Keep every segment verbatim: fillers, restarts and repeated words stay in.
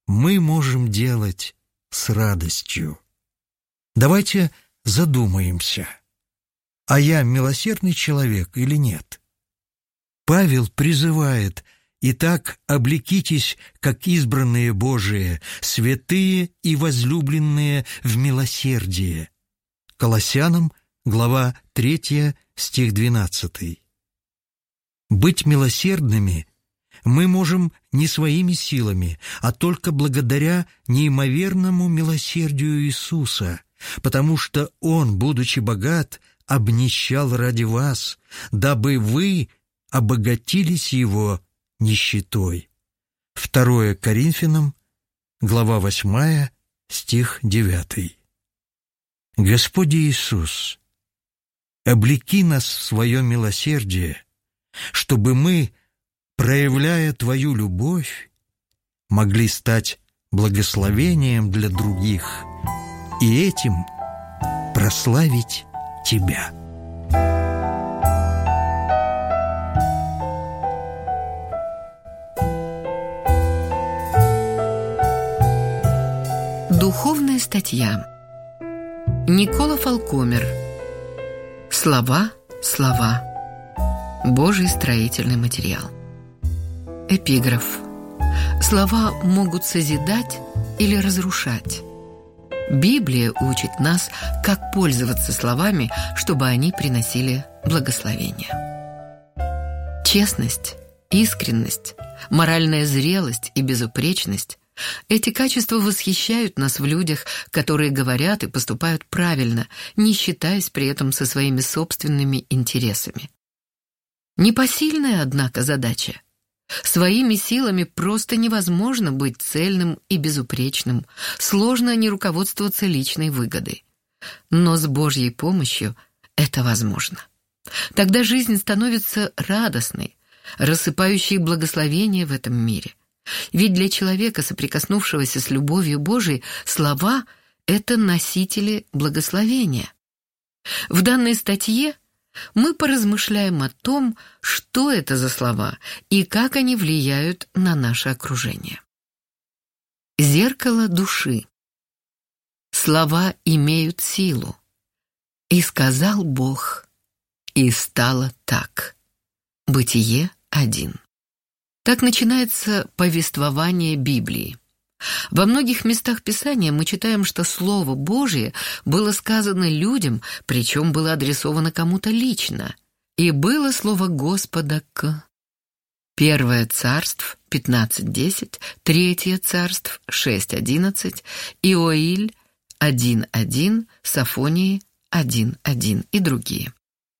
мы можем делать с радостью. Давайте задумаемся, а я милосердный человек или нет? Павел призывает: «Итак, облекитесь, как избранные Божие, святые и возлюбленные в милосердие». Колоссянам, глава третья, стих двенадцатый. Быть милосердными мы можем не своими силами, а только благодаря неимоверному милосердию Иисуса, потому что Он, будучи богат, обнищал ради вас, дабы вы обогатились Его нищетой. Второе Коринфянам, глава восьмая, стих девятый. Господь Иисус, облеки нас в свое милосердие, чтобы мы, проявляя Твою любовь, могли стать благословением для других и этим прославить Тебя. Духовная статья. Никола Фалкомер. Слова, слова. Божий строительный материал. Эпиграф. Слова могут созидать или разрушать. Библия учит нас, как пользоваться словами, чтобы они приносили благословение. Честность, искренность, моральная зрелость и безупречность – эти качества восхищают нас в людях, которые говорят и поступают правильно, не считаясь при этом со своими собственными интересами. Непосильная, однако, задача. Своими силами просто невозможно быть цельным и безупречным, сложно не руководствоваться личной выгодой. Но с Божьей помощью это возможно. Тогда жизнь становится радостной, рассыпающей благословения в этом мире. Ведь для человека, соприкоснувшегося с любовью Божией, слова — это носители благословения. В данной статье мы поразмышляем о том, что это за слова и как они влияют на наше окружение. Зеркало души. Слова имеют силу. «И сказал Бог, и стало так». Бытие один. Так начинается повествование Библии. Во многих местах Писания мы читаем, что Слово Божие было сказано людям, причем было адресовано кому-то лично. «И было слово Господа к...» Первое Царств пятнадцать десять, Третье Царств шесть одиннадцать, Иоиль один один, Софонии один один и другие.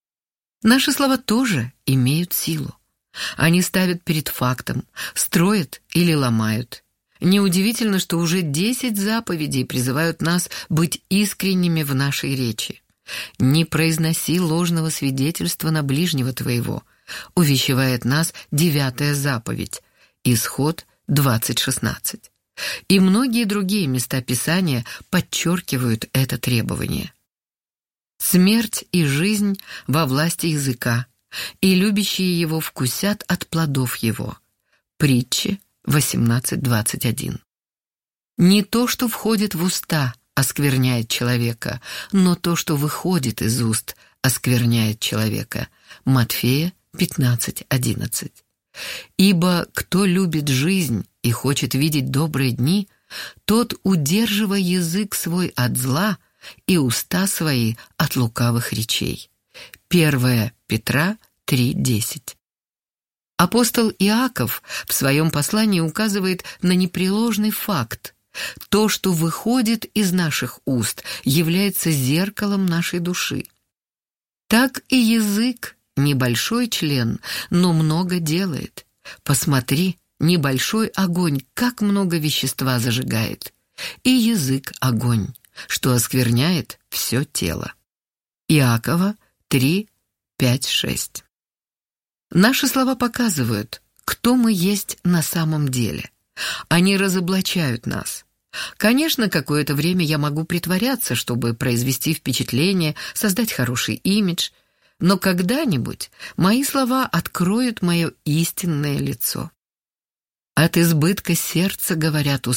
Наши слова тоже имеют силу. Они ставят перед фактом, строят или ломают. Неудивительно, что уже десять заповедей призывают нас быть искренними в нашей речи. «Не произноси ложного свидетельства на ближнего твоего», увещевает нас девятая заповедь, Исход двадцать шестнадцать. И многие другие места Писания подчеркивают это требование. «Смерть и жизнь во власти языка, и любящие его вкусят от плодов его». Притчи восемнадцать двадцать один. Не то, что входит в уста, оскверняет человека, но то, что выходит из уст, оскверняет человека. Матфея пятнадцать одиннадцать. Ибо кто любит жизнь и хочет видеть добрые дни, тот, удерживая язык свой от зла и уста свои от лукавых речей. Первое Петра три десять. Апостол Иаков в своем послании указывает на непреложный факт. То, что выходит из наших уст, является зеркалом нашей души. Так и язык – небольшой член, но много делает. Посмотри, небольшой огонь, как много вещества зажигает. И язык – огонь, что оскверняет все тело. Иакова три пять шесть. Наши слова показывают, кто мы есть на самом деле. Они разоблачают нас. Конечно, какое-то время я могу притворяться, чтобы произвести впечатление, создать хороший имидж, но когда-нибудь мои слова откроют мое истинное лицо. От избытка сердца говорят